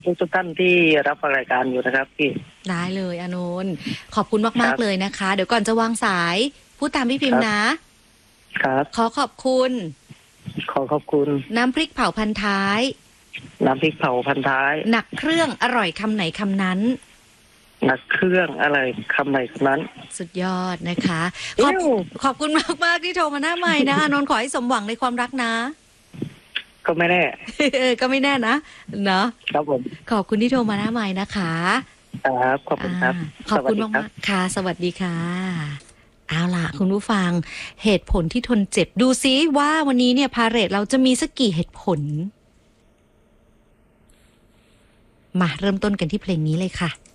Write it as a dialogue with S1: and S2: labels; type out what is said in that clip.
S1: ทุกท่านที่รับฟังรายการอยู่นะครับพี่
S2: ได้เลยอานนท์ขอบคุณ
S1: ค
S2: มา
S1: รับ
S2: กๆเลยนะคะเดี๋ยวก่อนจะวางสายพูดตามพี่พิมพ์นะครับ ขอขอบคุณ
S1: ขอบคุณ
S2: น้ำพริกเผาพันท้าย
S1: น้ำพริกเผาพันท้าย
S2: หนักเครื่องอร่อยคำไหนคำนั้น
S1: หนักเครื่องอะไรคำไหนคำนั้น
S2: สุดยอดนะคะขอบคุณมากๆที่โทรมาหน้าใหม่นะอานนท์ขอให้สมหวังในความรักนะ
S1: ก็ไม่แน่
S2: ก็ไม่แน่นะเนาะ
S1: ครับผม
S2: ขอบคุณที่โทรมาหน้าใหม่นะคะ
S1: ครับขอบคุณครับ
S2: ขอบคุณมากๆค่ะสวัสดีค่ะเอาล่ะคุณผู้ฟังเหตุผลที่ทนเจ็บดูซิว่าวันนี้เนี่ยพาเหรดเราจะมีสักกี่เหตุผลมาเริ่มต้นกันที่เพลงนี้เลยค่ะ